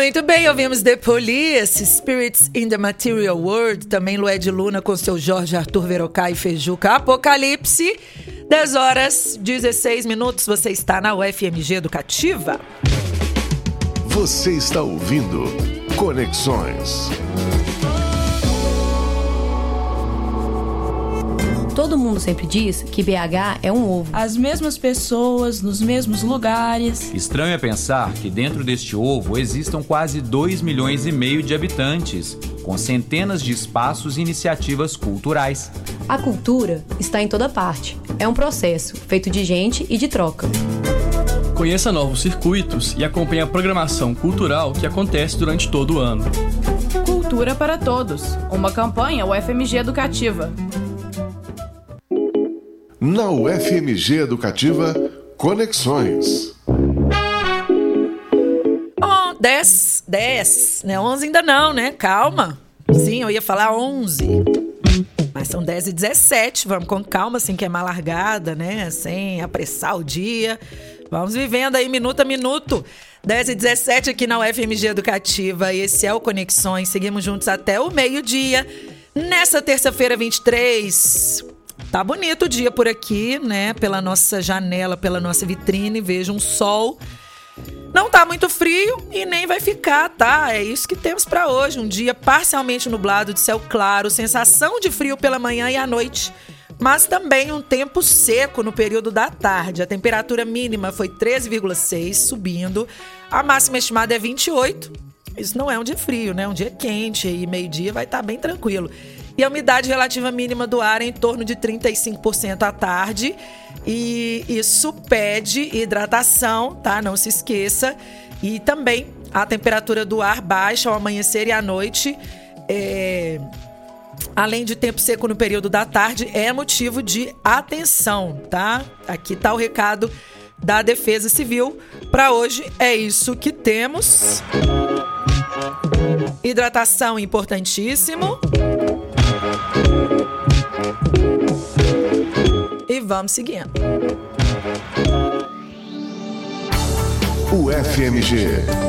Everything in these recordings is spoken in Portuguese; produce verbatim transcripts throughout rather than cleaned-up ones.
Muito bem, ouvimos The Police, Spirits in the Material World, também Lued Luna com seu Jorge Arthur Verocai e Fejuca Apocalipse. dez horas, dezesseis minutos, você está na U F M G Educativa. Você está ouvindo Conexões. Todo mundo sempre diz que B H é um ovo. As mesmas pessoas, nos mesmos lugares. Estranho é pensar que dentro deste ovo existam quase dois milhões e meio de habitantes, com centenas de espaços e iniciativas culturais. A cultura está em toda parte. É um processo feito de gente e de troca. Conheça novos circuitos e acompanhe a programação cultural que acontece durante todo o ano. Cultura para Todos, uma campanha U F M G Educativa. Na U F M G Educativa, Conexões. Oh, dez, dez, né? onze ainda não, né? Calma. Sim, eu ia falar onze. Mas são dez e dezessete, vamos com calma, sem queimar largada, né? Sem apressar o dia. Vamos vivendo aí minuto a minuto. dez e dezessete aqui na U F M G Educativa. Esse é o Conexões. Seguimos juntos até o meio-dia. Nessa terça-feira, vinte e três... Tá bonito o dia por aqui, né? Pela nossa janela, pela nossa vitrine, vejo um sol. Não tá muito frio e nem vai ficar, tá? É isso que temos pra hoje. Um dia parcialmente nublado, de céu claro, sensação de frio pela manhã e à noite, mas também um tempo seco no período da tarde. A temperatura mínima foi treze vírgula seis, subindo. A máxima estimada é vinte e oito. Isso não é um dia frio, né? Um dia quente e meio-dia vai estar bem tranquilo. E a umidade relativa mínima do ar é em torno de trinta e cinco por cento à tarde. E isso pede hidratação, tá? Não se esqueça. E também a temperatura do ar baixa ao amanhecer e à noite. É... Além de tempo seco no período da tarde, é motivo de atenção, tá? Aqui tá o recado da Defesa Civil. Para hoje é isso que temos. Hidratação importantíssimo. E vamos seguindo. U F M G.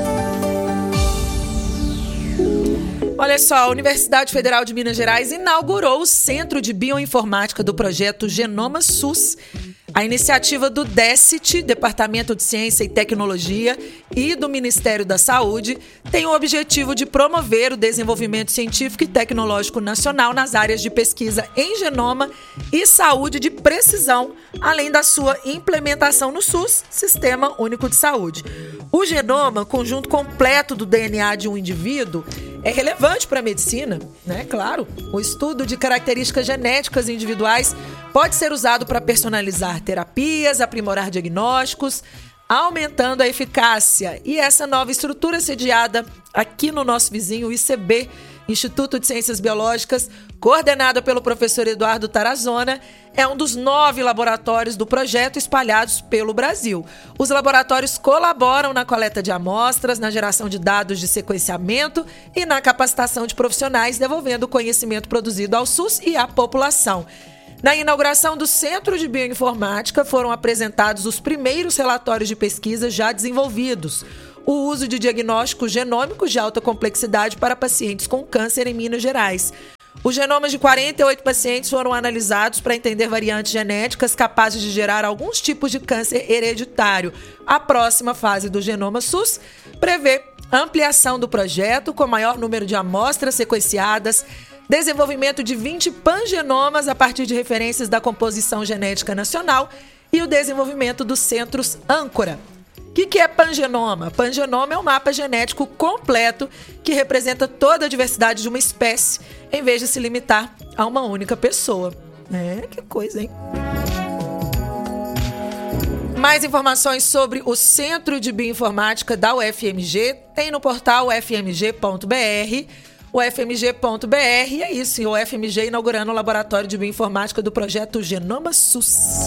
Olha só, a Universidade Federal de Minas Gerais inaugurou o Centro de Bioinformática do projeto Genoma SUS. A iniciativa do DECIT, Departamento de Ciência e Tecnologia, e do Ministério da Saúde tem o objetivo de promover o desenvolvimento científico e tecnológico nacional nas áreas de pesquisa em genoma e saúde de precisão, além da sua implementação no SUS, Sistema Único de Saúde. O genoma, conjunto completo do D N A de um indivíduo, é relevante para a medicina, né? Claro. O estudo de características genéticas individuais pode ser usado para personalizar terapias, aprimorar diagnósticos, aumentando a eficácia. E essa nova estrutura sediada aqui no nosso vizinho I C B, Instituto de Ciências Biológicas, coordenada pelo professor Eduardo Tarazona, é um dos nove laboratórios do projeto espalhados pelo Brasil. Os laboratórios colaboram na coleta de amostras, na geração de dados de sequenciamento e na capacitação de profissionais, devolvendo o conhecimento produzido ao SUS e à população. Na inauguração do Centro de Bioinformática foram apresentados os primeiros relatórios de pesquisa já desenvolvidos. O uso de diagnósticos genômicos de alta complexidade para pacientes com câncer em Minas Gerais. Os genomas de quarenta e oito pacientes foram analisados para entender variantes genéticas capazes de gerar alguns tipos de câncer hereditário. A próxima fase do Genoma SUS prevê ampliação do projeto com maior número de amostras sequenciadas, desenvolvimento de vinte pangenomas a partir de referências da composição genética nacional e o desenvolvimento dos centros âncora. O que, que é pangenoma? Pangenoma é um mapa genético completo que representa toda a diversidade de uma espécie, em vez de se limitar a uma única pessoa. É, que coisa, hein? Mais informações sobre o Centro de Bioinformática da U F M G tem no portal u f m g ponto b r. U f m g ponto b r, e é isso, o U F M G inaugurando o Laboratório de Bioinformática do projeto Genoma SUS.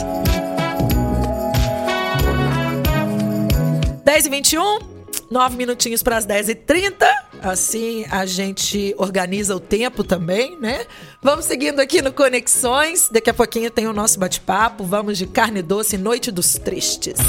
dez e vinte e um, nove minutinhos para as dez e trinta. Assim a gente organiza o tempo também, né? Vamos seguindo aqui no Conexões. Daqui a pouquinho tem o nosso bate-papo. Vamos de Carne Doce, Noite dos Tristes.